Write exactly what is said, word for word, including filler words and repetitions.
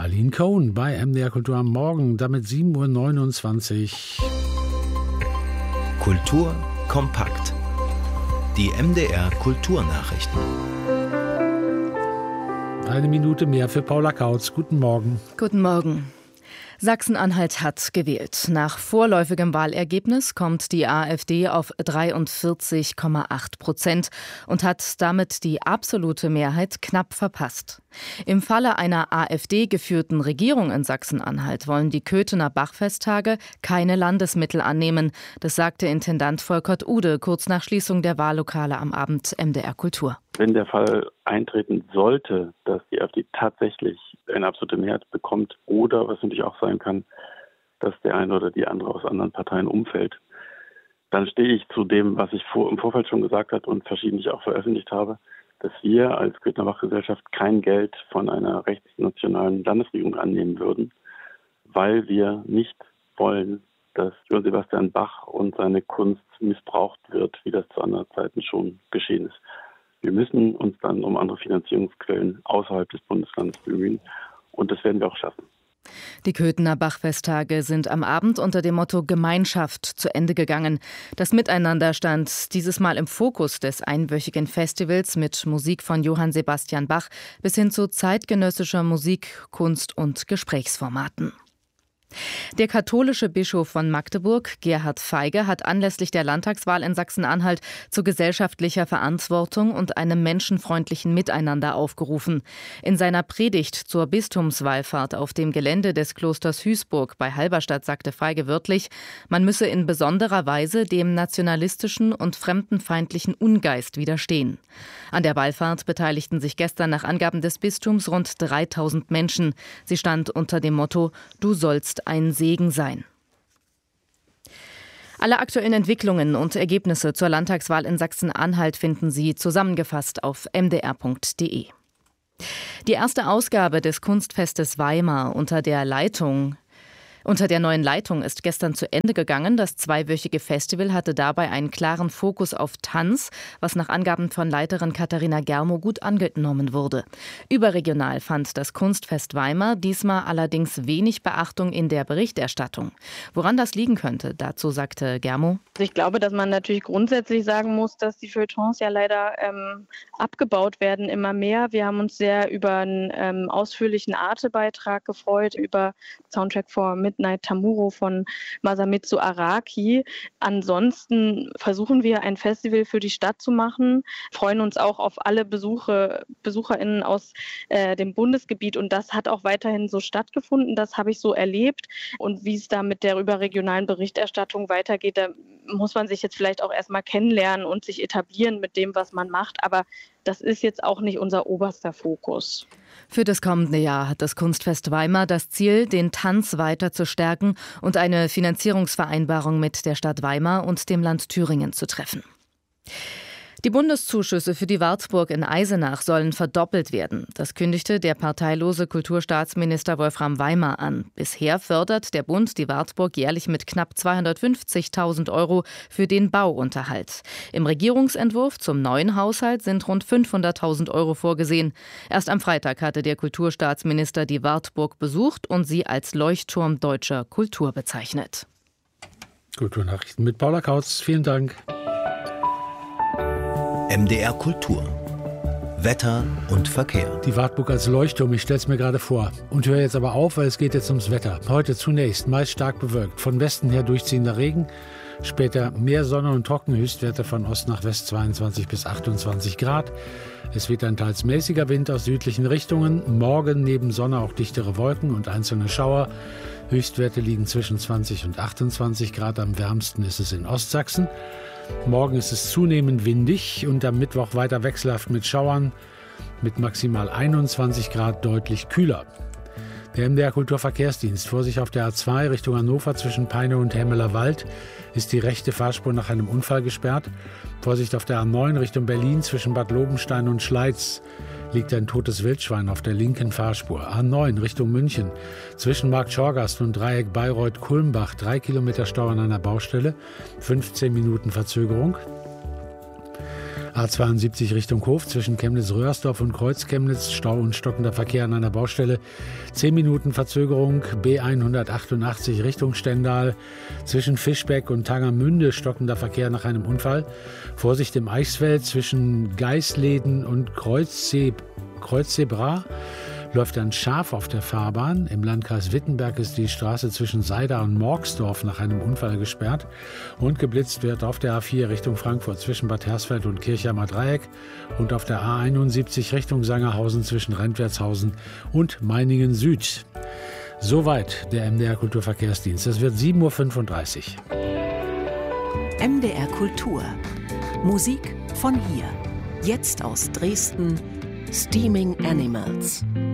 Eileen Cohen bei M D R Kultur am Morgen, damit sieben Uhr neunundzwanzig. Kultur kompakt. Die M D R Kulturnachrichten. Eine Minute mehr für Paula Kautz. Guten Morgen. Guten Morgen. Sachsen-Anhalt hat gewählt. Nach vorläufigem Wahlergebnis kommt die AfD auf dreiundvierzig Komma acht Prozent und hat damit die absolute Mehrheit knapp verpasst. Im Falle einer AfD-geführten Regierung in Sachsen-Anhalt wollen die Köthener Bachfesttage keine Landesmittel annehmen. Das sagte Intendant Volkert Ude kurz nach Schließung der Wahllokale am Abend M D R Kultur. Wenn der Fall eintreten sollte, dass die AfD tatsächlich eine absolute Mehrheit bekommt oder, was natürlich auch sein kann, dass der eine oder die andere aus anderen Parteien umfällt, dann stehe ich zu dem, was ich vor, im Vorfeld schon gesagt habe und verschiedentlich auch veröffentlicht habe, dass wir als Köthener Bachgesellschaft kein Geld von einer rechtsnationalen Landesregierung annehmen würden, weil wir nicht wollen, dass Johann Sebastian Bach und seine Kunst missbraucht wird, wie das zu anderen Zeiten schon geschehen ist. Wir müssen uns dann um andere Finanzierungsquellen außerhalb des Bundeslandes bemühen und das werden wir auch schaffen. Die Köthener Bachfesttage sind am Abend unter dem Motto Gemeinschaft zu Ende gegangen. Das Miteinander stand dieses Mal im Fokus des einwöchigen Festivals mit Musik von Johann Sebastian Bach bis hin zu zeitgenössischer Musik, Kunst und Gesprächsformaten. Der katholische Bischof von Magdeburg, Gerhard Feige, hat anlässlich der Landtagswahl in Sachsen-Anhalt zu gesellschaftlicher Verantwortung und einem menschenfreundlichen Miteinander aufgerufen. In seiner Predigt zur Bistumswallfahrt auf dem Gelände des Klosters Hüßburg bei Halberstadt sagte Feige wörtlich, man müsse in besonderer Weise dem nationalistischen und fremdenfeindlichen Ungeist widerstehen. An der Wallfahrt beteiligten sich gestern nach Angaben des Bistums rund dreitausend Menschen. Sie stand unter dem Motto »Du sollst ein Segen sein«. Alle aktuellen Entwicklungen und Ergebnisse zur Landtagswahl in Sachsen-Anhalt finden Sie zusammengefasst auf m d r punkt d e. Die erste Ausgabe des Kunstfestes Weimar unter der Leitung Unter der neuen Leitung ist gestern zu Ende gegangen. Das zweiwöchige Festival hatte dabei einen klaren Fokus auf Tanz, was nach Angaben von Leiterin Katharina Germo gut angenommen wurde. Überregional fand das Kunstfest Weimar diesmal allerdings wenig Beachtung in der Berichterstattung. Woran das liegen könnte, dazu sagte Germo. Ich glaube, dass man natürlich grundsätzlich sagen muss, dass die Feuilletons ja leider ähm, abgebaut werden, immer mehr. Wir haben uns sehr über einen ähm, ausführlichen Arte-Beitrag gefreut, über Soundtrack for Midnight Tamuro von Masamitsu Araki. Ansonsten versuchen wir ein Festival für die Stadt zu machen, freuen uns auch auf alle Besuche, BesucherInnen aus äh, dem Bundesgebiet und das hat auch weiterhin so stattgefunden, das habe ich so erlebt und wie es da mit der überregionalen Berichterstattung weitergeht, da muss man sich jetzt vielleicht auch erstmal kennenlernen und sich etablieren mit dem, was man macht, aber das ist jetzt auch nicht unser oberster Fokus. Für das kommende Jahr hat das Kunstfest Weimar das Ziel, den Tanz weiter zu stärken und eine Finanzierungsvereinbarung mit der Stadt Weimar und dem Land Thüringen zu treffen. Die Bundeszuschüsse für die Wartburg in Eisenach sollen verdoppelt werden. Das kündigte der parteilose Kulturstaatsminister Wolfram Weimar an. Bisher fördert der Bund die Wartburg jährlich mit knapp zweihundertfünfzigtausend Euro für den Bauunterhalt. Im Regierungsentwurf zum neuen Haushalt sind rund fünfhunderttausend Euro vorgesehen. Erst am Freitag hatte der Kulturstaatsminister die Wartburg besucht und sie als Leuchtturm deutscher Kultur bezeichnet. Kulturnachrichten mit Paula Kautz. Vielen Dank. M D R Kultur. Wetter und Verkehr. Die Wartburg als Leuchtturm, ich stelle es mir gerade vor. Und höre jetzt aber auf, weil es geht jetzt ums Wetter. Heute zunächst meist stark bewölkt. Von Westen her durchziehender Regen. Später mehr Sonne und trocken. Höchstwerte von Ost nach West zweiundzwanzig bis achtundzwanzig Grad. Es weht ein teils mäßiger Wind aus südlichen Richtungen. Morgen neben Sonne auch dichtere Wolken und einzelne Schauer. Höchstwerte liegen zwischen zwanzig und achtundzwanzig Grad. Am wärmsten ist es in Ostsachsen. Morgen ist es zunehmend windig und am Mittwoch weiter wechselhaft mit Schauern, mit maximal einundzwanzig Grad deutlich kühler. Der M D R Kulturverkehrsdienst. Vorsicht auf der A zwei Richtung Hannover zwischen Peine und Hemmeler Wald ist die rechte Fahrspur nach einem Unfall gesperrt. Vorsicht auf der A neun Richtung Berlin zwischen Bad Lobenstein und Schleiz liegt ein totes Wildschwein auf der linken Fahrspur. A neun Richtung München zwischen Markt Schorgast und Dreieck Bayreuth-Kulmbach. Drei Kilometer Stau an einer Baustelle, fünfzehn Minuten Verzögerung. A zweiundsiebzig Richtung Hof zwischen Chemnitz-Röhrsdorf und Kreuz-Chemnitz, Stau und stockender Verkehr an einer Baustelle. zehn Minuten Verzögerung. B hundertachtundachtzig Richtung Stendal zwischen Fischbeck und Tangermünde, stockender Verkehr nach einem Unfall. Vorsicht im Eichsfeld zwischen Geisleden und Kreuzzebra. Läuft ein Schaf auf der Fahrbahn. Im Landkreis Wittenberg ist die Straße zwischen Seida und Morgsdorf nach einem Unfall gesperrt. Und geblitzt wird auf der A vier Richtung Frankfurt zwischen Bad Hersfeld und Kirchheimer Dreieck und auf der A einundsiebzig Richtung Sangerhausen zwischen Rentwertshausen und Meiningen Süd. Soweit der M D R Kulturverkehrsdienst. Es wird sieben Uhr fünfunddreißig. M D R Kultur. Musik von hier. Jetzt aus Dresden. Steaming Animals.